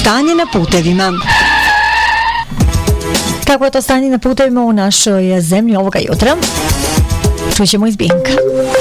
Stanje na putevima. Kako je to stanje na putevima u našoj zemlji ovoga jutra? Čućemo iz Binka.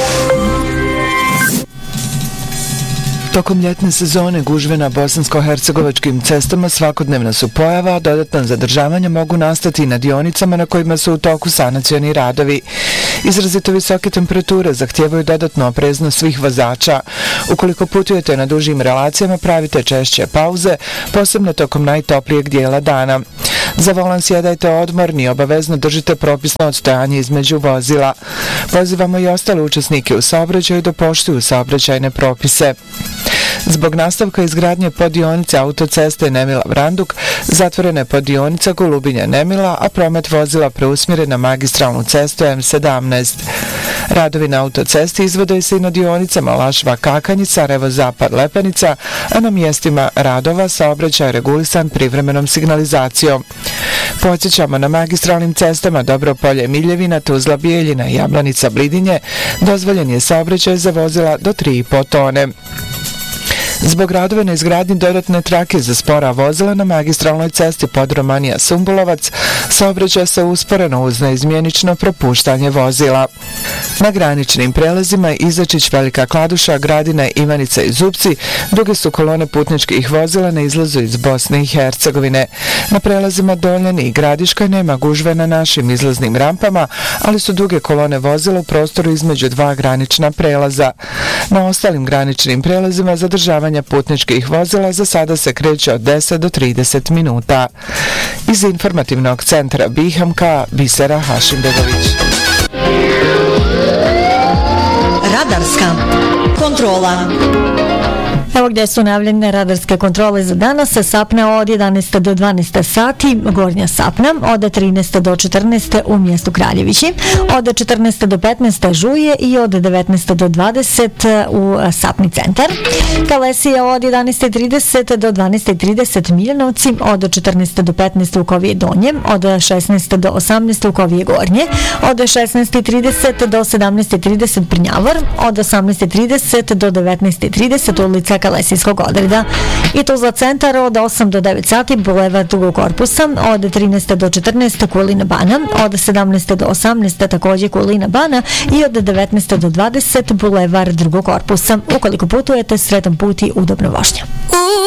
Tokom ljetne sezone gužve na bosansko-hercegovačkim cestama svakodnevna su pojava, a dodatna zadržavanja mogu nastati i na dionicama na kojima su u toku sanacioni radovi. Izrazito visoke temperature zahtijevaju dodatnu opreznost svih vozača. Ukoliko putujete na dužim relacijama, pravite češće pauze, posebno tokom najtoplijeg dijela dana. Za volan sjedajte odmorni i obavezno držite propisno odstojanje između vozila. Pozivamo i ostale učesnike u saobraćaju da poštuju saobraćajne propise. Zbog nastavka izgradnje poddionice autoceste Nemila-Vranduk zatvorena je poddionica Golubinja-Nemila, a promet vozila preusmjeren na magistralnu cestu M17. Radovi na autocesti izvode se i na dionicama Lašva-Kakanj, Sarajevo-Zapad-Lepenica, a na mjestima radova saobraćaj je regulisan privremenom signalizacijom. Podsjećamo, na magistralnim cestama Dobropolje-Miljevina, Tuzla-Bijeljina i Jablanica-Blidinje dozvoljen je saobraćaj za vozila do 3,5 tone. Zbog radova na izgradnji dodatne trake za spora vozila na magistralnoj cesti Podromanija-Sumbulovac saobraćaj se usporeno uz neizmjenično propuštanje vozila. Na graničnim prelazima Izačić, Velika Kladuša, Gradina, Ivanica i Zupci duge su kolone putničkih vozila na izlazu iz Bosne i Hercegovine. Na prelazima Doljani i Gradiška nema gužve na našim izlaznim rampama, ali su duge kolone vozila u prostoru između dva granična prelaza. Na ostalim graničnim prelazima zadržavanja putničkih vozila za sada se kreće od 10 do 30 minuta. Iz informativnog centra Bihamka, Bisera Hašimbegović. Radarska kontrola. Evo gdje su najavljene radarske kontrole za danas. Sapna od 11 do 12 sati, Gornja Sapna, od 13 do 14 u mjestu Kraljevići, od 14 do 15 Žuje i od 19 do 20 u Sapni centar. Kalesija od 11.30 do 12.30 Miljanovci, od 14 do 15 u Kovije Donje, od 16 do 18 u Kovije Gornje, od 16.30 do 17.30 Prnjavor, od 18.30 do 19.30 ulica Kalesijskog odreda. I to za centar od 8 do 9 sati Bulevar Drugog korpusa, od 13 do 14 Kulina Bana, od 17 do 18 također Kulina Bana i od 19 do 20 Bulevar Drugog korpusa. Ukoliko putujete, sretan put i udobno vožnja.